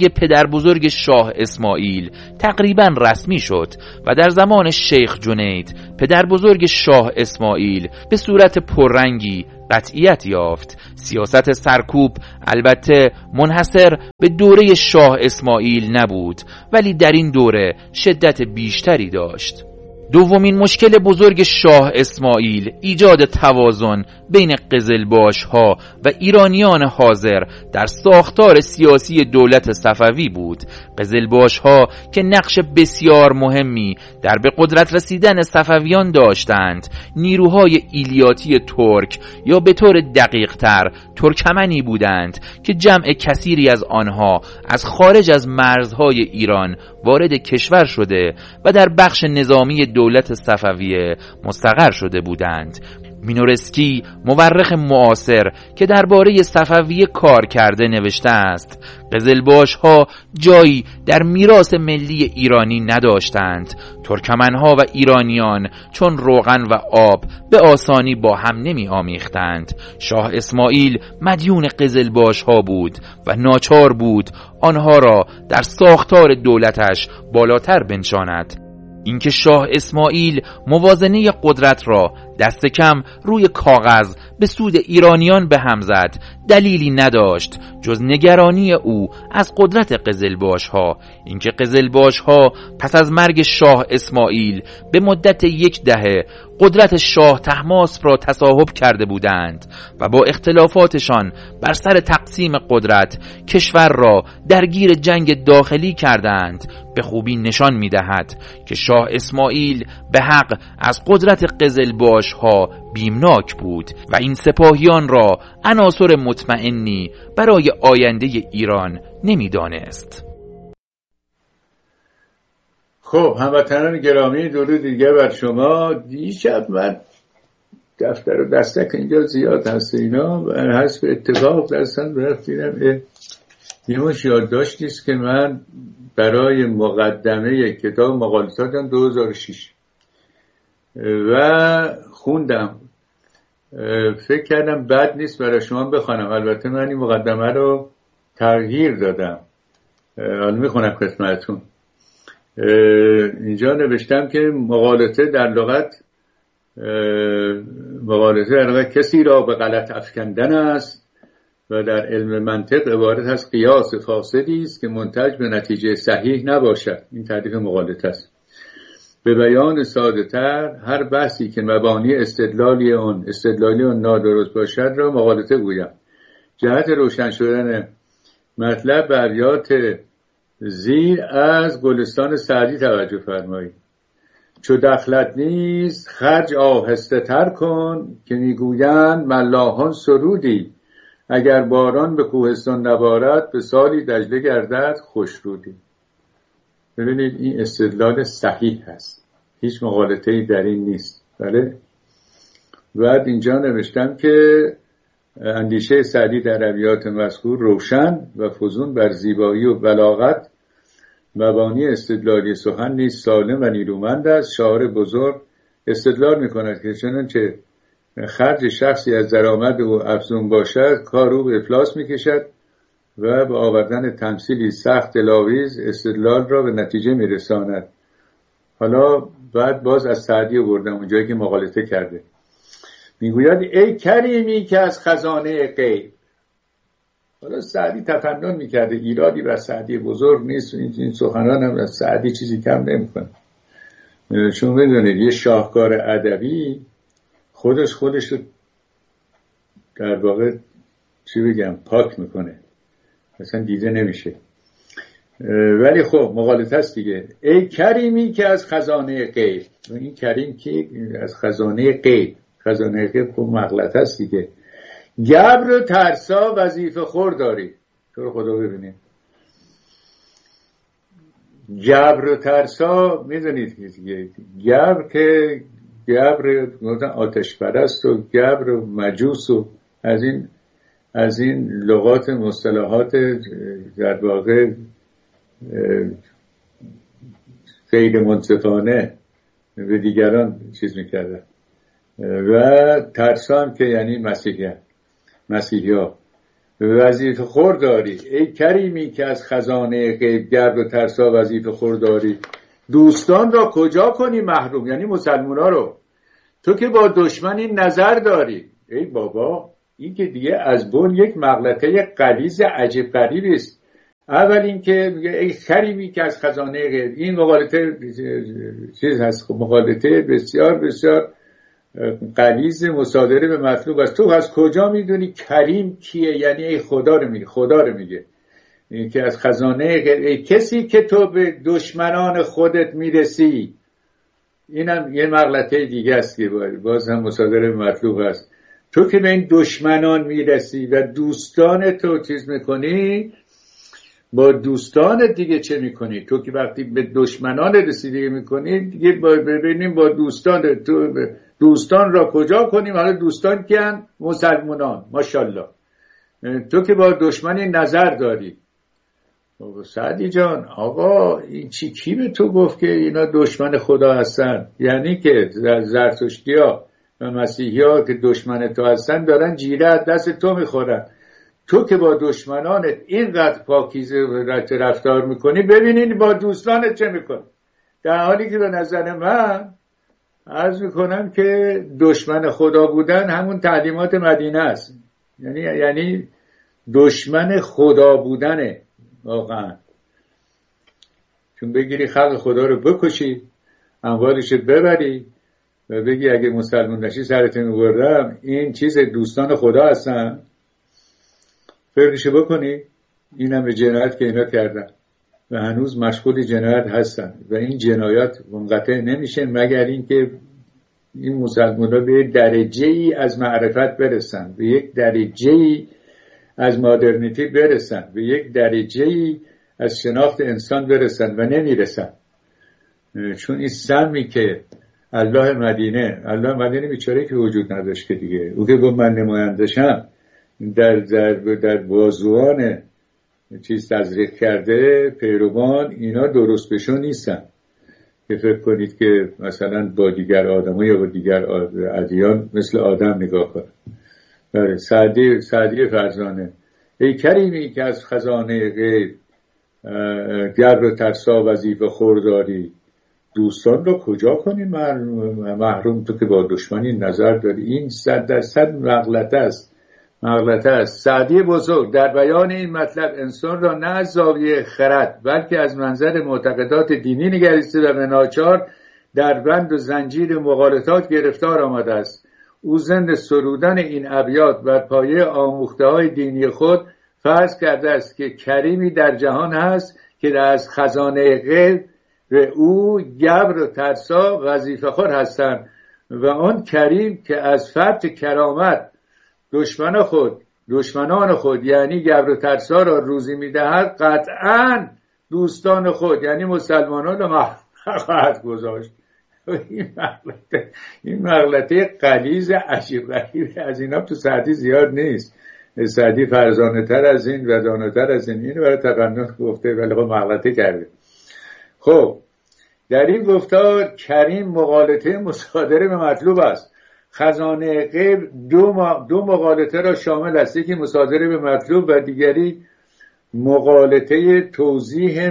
بزرگ شاه اسماعیل تقریبا رسمی شد و در زمان شیخ جنید پدر بزرگ شاه اسماعیل به صورت پررنگی قطعیت یافت. سیاست سرکوب البته منحصر به دوره شاه اسماعیل نبود، ولی در این دوره شدت بیشتری داشت. دومین مشکل بزرگ شاه اسماعیل ایجاد توازن بین قزلباش‌ها و ایرانیان حاضر در ساختار سیاسی دولت صفوی بود. قزلباش‌ها که نقش بسیار مهمی در به قدرت رسیدن صفویان داشتند، نیروهای ایلیاتی ترک یا به طور دقیق‌تر ترکمنی بودند که جمع کثیری از آنها از خارج از مرزهای ایران وارد کشور شده و در بخش نظامی دولت صفویه مستقر شده بودند. مینورسکی مورخ معاصر که درباره صفویه کار کرده نوشته است: قزلباش‌ها جایی در میراث ملی ایرانی نداشتند. ترکمن‌ها و ایرانیان چون روغن و آب به آسانی با هم نمی آمیختند. شاه اسماعیل مدیون قزلباش‌ها بود و ناچار بود آنها را در ساختار دولتش بالاتر بنشاند. اینکه شاه اسماعیل موازنه قدرت را دست کم روی کاغذ به سود ایرانیان به هم زد دلیلی نداشت جز نگرانی او از قدرت قزلباش‌ها. اینکه قزلباش‌ها پس از مرگ شاه اسماعیل به مدت 1 دهه قدرت شاه طهماسپ را تصاحب کرده بودند و با اختلافاتشان بر سر تقسیم قدرت کشور را درگیر جنگ داخلی کردند، به خوبی نشان می‌دهد که شاه اسماعیل به حق از قدرت قزلباش‌ها بیمناک بود و این سپاهیان را عناصر مطمئنی برای آینده ایران نمی‌دانست. خب هموطنان گرامی، درود دیگه بر شما. دیشب من دفتر و دستک اینجا زیاد هست اینا و حسب اتفاق دستم رفتیدم یه مش یادداشتیست که من برای مقدمه کتاب مقالطاتم 2006 و خوندم. فکر کردم بد نیست برای شما بخوانم. البته من این مقدمه رو تغییر دادم. حالا میخونم خدمتتون. اینجا نوشتم که مغالطه در لغت کسی را به غلط افکندن است و در علم منطق عبارت از قیاس فاسدی است که منتج به نتیجه صحیح نباشد. این تعریف مغالطه است. به بیان ساده تر، هر بحثی که مبانی استدلالی اون نادرست باشد را مغالطه گویم. جهت روشن شدن مطلب به ابیات زیر از گلستان سعدی توجه فرمایید. چو دخلت نیست خرج آهسته تر کن، که میگویند ملاحان سرودی. اگر باران به کوهستان نبارد، به سالی دجله گردد خوشرودی. ببینید این استدلال صحیح هست، هیچ مغالطه‌ای در این نیست. بله. بعد اینجا نوشتم که اندیشه سعدی در ابیات مذکور روشن و فزون بر زیبایی و بلاغت مبانی استدلالی سخن نیست سالم و نیرومند است. شاعر بزرگ استدلال می‌کند که چنانچه خرج شخصی از درآمد او افزون باشد، کار او به افلاس می‌کشد و به آوردن تمثیلی سخت دلاویز استدلال را به نتیجه می‌رساند. حالا بعد باز از سعدی آوردم اونجایی که مغالطه کرده. میگوید ای کریمی که از خزانه غیب. حالا سعدی تفنن میکرده، ایرادی بر سعدی بزرگ نیست. این سخنان هم از سعدی چیزی کم نمیکنه. چون بدونید یه شاهکار ادبی خودش رو در واقع چی بگم پاک میکنه، اصلا دیده نمیشه. ولی خب مغالطه است دیگه. ای کریمی که از خزانه غیب، این کریم که از خزانه غیب، خزانه غیب خب مغلطه است دیگه. گبر و ترسا وظیفه خور داری. تو رو خدا ببینید گبر و ترسا میدونید دیگه. گبر که گبر آتش پرست و گبر و مجوس و از این لغات مصطلحات در واقع غیر منصفانه به دیگران چیز میکردن. و ترسان که یعنی مسیحی ها. وظیفه خور داری ای کریمی که از خزانه غیب گرد و ترسا وظیفه خور داری. دوستان را کجا کنی محروم، یعنی مسلمان ها رو. تو که با دشمنی نظر داری. ای بابا این که دیگه از بن یک مغلطه غلیظ عجیب غریبی است. اول این که ای کریمی که از خزانه غیب، این مغالطه چیز هست، مغالطه بسیار بسیار غلیظ مصادره به مطلوب است. تو از کجا میدونی کریم کیه؟ یعنی ای خدا رو میگه این که از خزانه غیب. ای کسی که تو به دشمنان خودت میرسی، اینم یه مغلطه دیگه است که باز هم مصادره به مطلوب است. تو که به این دشمنان میرسی و دوستان تو چیز میکنی، با دوستان دیگه چه میکنی؟ تو که وقتی به دشمنان رسیدگی میکنی دیگه ببینیم با دوستان، تو دوستان را کجا کنیم؟ حالا دوستان کیان؟ مسلمانان. ماشاءالله. تو که با دشمنی نظر داری. سعدی جان آقا این کی به تو گفت که اینا دشمن خدا هستن؟ یعنی که زرتشتی ها و مسیحی ها که دشمن تو هستن دارن جیره از دست تو میخورن. تو که با دشمنانت اینقدر پاکیزه رفتار میکنی، ببینین با دوستانت چه میکنی. در حالی که به نظر من عرض میکنم که دشمن خدا بودن همون تعلیمات مدینه است. یعنی دشمن خدا بودنه واقعا. چون بگیری خلق خدا رو بکشی، اموالش ببری و بگی اگه مسلمان نشی سرت میبردم، این چیز دوستان خدا هستن، فکرشو بکنی این هم به جنایت که اینا کردن و هنوز مشغول جنایت هستن و این جنایات منقطع نمیشه مگر اینکه این مسلمان ها به درجه ای از معرفت برسن، به یک درجه ای از مادرنیتی برسن، به یک درجه ای از شناخت انسان برسن و نمیرسن. چون این سمی که الله مدینه بیچاره که وجود نداشت که دیگه، او که گفت من نمایندشم، در بازوان چیز تزریق کرده پیروان، اینا درست بشون نیستن که فکر کنید که مثلا با دیگر آدم یا با دیگر ادیان مثل آدم نگاه کنن. سعدی فرزانه ای کریمی که از خزانه غیب گرد و ترسا وظیفه خور داری. دوستان رو کجا کنی محروم، تو که با دشمنی نظر داری. این 100% مغلطه است. سعدی بزرگ در بیان این مطلب انسان را نه از زاویه خرد بلکه از منظر معتقدات دینی نگریسته و به ناچار در بند و زنجیر مغالطات گرفتار آمده است. او ضمن سرودن این ابیات بر پایه آموخته‌های دینی خود فرض کرده است که کریمی در جهان هست که از خزانه غیب و او گبر و ترسا وظیفه خور هستند و آن کریم که از فتح کرامت دشمنان خود یعنی گبر و ترسا را روزی میدهد، قطعاً دوستان خود یعنی مسلمانان را خواهد گذاشت. این مغلطه غلیظ عجیب غریب از اینا تو سعدی زیاد نیست. سعدی فرزانه تر از این و دانه تر از این برای تقنن گفته ولی خب مغلطه کرده. خب در این گفتار کریم مغالطه مصادره به مطلوب است. خزانه غیب دو مغالطه را شامل است، یکی مصادره به مطلوب و دیگری مغالطه توضیح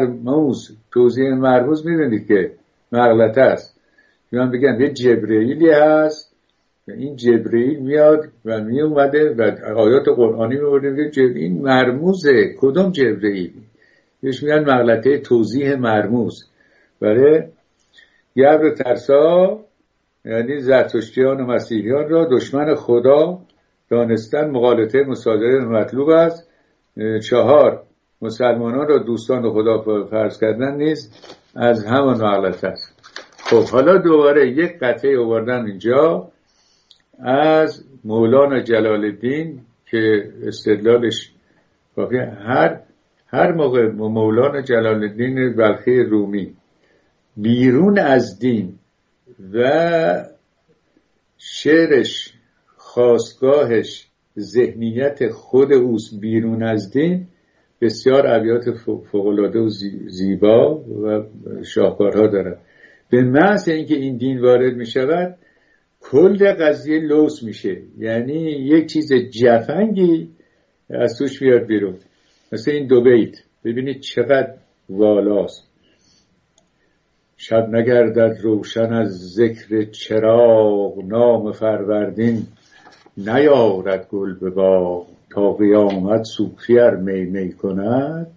مرموز میدونید که مغلطه است. من بگم یه جبرئیلی هست و این جبرئیل میاد و می اومده و آیات قرآنی میورده که این مرموزه. کدوم جبرئیل؟ بهش میگن مغلطه توضیح مرموز. برای گبر و ترسا یعنی زرتشتیان و مسیحیان را دشمن خدا دانستن مغالطه مصادره مطلوب است. 4 مسلمانان را دوستان خدا فرض کردن نیز از همان مغلطه است. خب حالا دوباره یک قطعه آوردن اینجا از مولانا جلال الدین که استدلالش کافیه. هر موقع مولانا جلال الدین بلخی رومی بیرون از دین و شعرش خاستگاهش ذهنیت خود اوست بیرون از دین، بسیار ابیات فوق‌العاده و زیبا و شاهکارها داره. به محض اینکه این دین وارد می شود کل قضیه لوس میشه، یعنی یک چیز جفنگی از توش میاد بیرون. مثل این 2 بیت ببینید چقدر والاست. شب نگردد روشن از ذکر چراغ، نام فروردین نیارد گل به باغ، تا قیامت صوفی ار می می کند